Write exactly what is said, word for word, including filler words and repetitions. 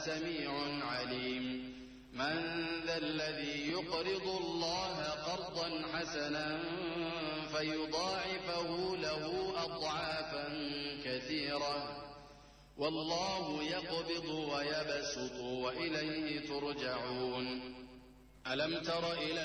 سميع عليم من ذا الذي يقرض الله قرضا حسنا فيضاعفه له أضعافا كثيرة والله يقبض ويبسط وإليه ترجعون. ألم تر إلى